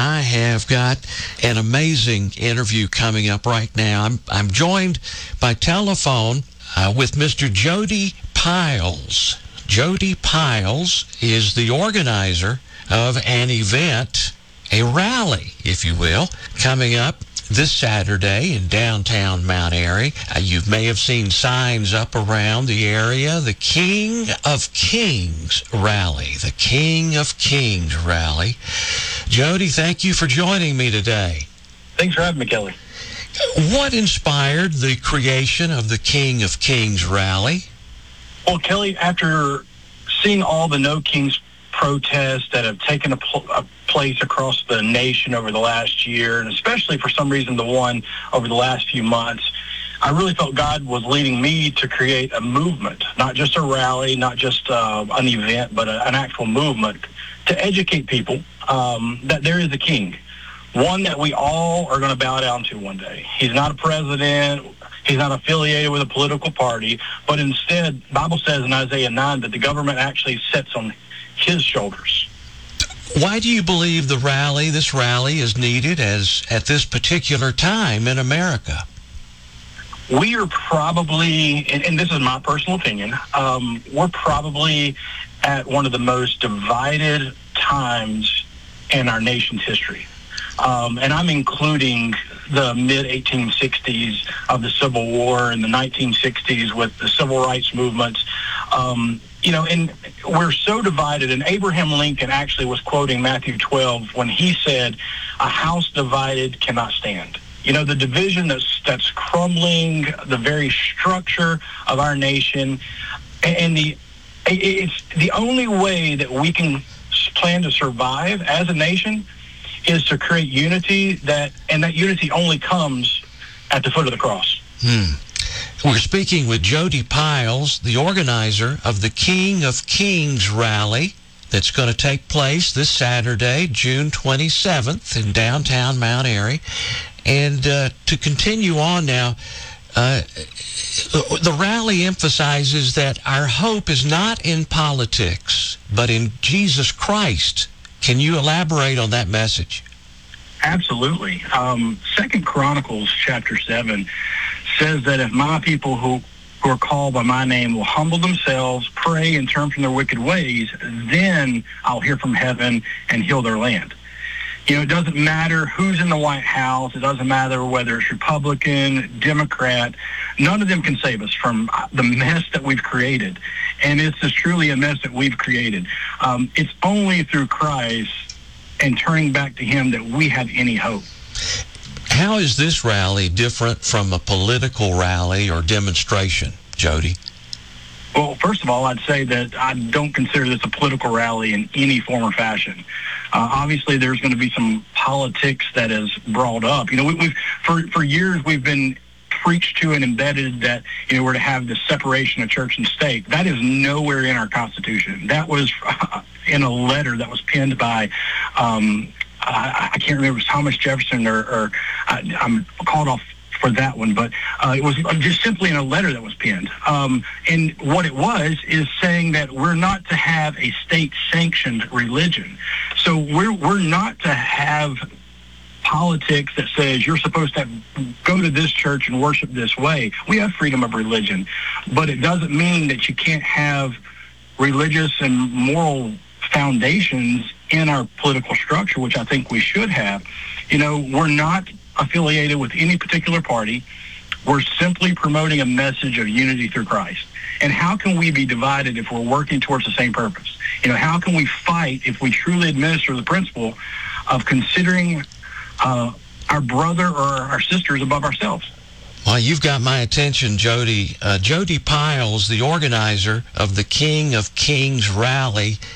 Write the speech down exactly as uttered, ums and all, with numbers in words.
I have got an amazing interview coming up right now. I'm, I'm joined by telephone uh, with Mister Jody Piles. Jody Piles is the organizer of an event, a rally, if you will, coming up this Saturday in downtown Mount Airy. Uh, you may have seen signs up around the area. The King of Kings Rally. The King of Kings Rally. Jody, thank you for joining me today. Thanks for having me, Kelly. What inspired the creation of the King of Kings Rally? Well, Kelly, after seeing all the No Kings protests that have taken a, pl- a place across the nation over the last year, and especially for some reason the one over the last few months, I really felt God was leading me to create a movement, not just a rally, not just uh, an event, but a, an actual movement to educate people um, that there is a king, one that we all are going to bow down to one day. He's not a president. He's not affiliated with a political party, but instead, the Bible says in Isaiah nine that the government actually sits on his shoulders. Why do you believe the rally, this rally, is needed as at this particular time in America? We are probably, and, and this is my personal opinion, um, we're probably at one of the most divided times in our nation's history. Um, and I'm including the mid eighteen sixties of the Civil War and the nineteen sixties with the civil rights movements. Um, you know, and we're so divided. And Abraham Lincoln actually was quoting Matthew twelve when he said, "A house divided cannot stand." You know, the division that's that's crumbling the very structure of our nation, and the it's the only way that we can plan to survive as a nation is to create unity, that and that unity only comes at the foot of the cross. Hmm. We're speaking with Jody Piles, the organizer of the King of Kings Rally that's going to take place this Saturday, June twenty-seventh, in downtown Mount Airy. And uh, to continue on now, uh, the rally emphasizes that our hope is not in politics, but in Jesus Christ. Can you elaborate on that message? Absolutely. Um, Second Chronicles chapter seven says that if my people who, who are called by my name will humble themselves, pray, and turn from their wicked ways, then I'll hear from heaven and heal their land. You know, it doesn't matter who's in the White House. It doesn't matter whether it's Republican, Democrat. None of them can save us from the mess that we've created. And it's just truly a mess that we've created. Um, it's only through Christ and turning back to him that we have any hope. How is this rally different from a political rally or demonstration, Jody? Well, first of all, I'd say that I don't consider this a political rally in any form or fashion. Uh, obviously, there's going to be some politics that is brought up. You know, we, we've for for years we've been preached to and embedded that, you know, we're to have the separation of church and state. That is nowhere in our Constitution. That was uh, in a letter that was penned by, um, I, I can't remember, it was Thomas Jefferson, or, or I, I'm called off for that one, but uh, it was just simply in a letter that was penned. Um, and what it was is saying that we're not to have a state-sanctioned religion. So we're we're not to have politics that says you're supposed to go to this church and worship this way. We have freedom of religion, but it doesn't mean that you can't have religious and moral foundations in our political structure, which I think we should have. You know, we're not affiliated with any particular party. We're simply promoting a message of unity through Christ. And how can we be divided if we're working towards the same purpose? You know, how can we fight if we truly administer the principle of considering uh, our brother or our sisters above ourselves? Well, you've got my attention, Jody. Uh, Jody Piles, the organizer of the King of Kings Rally,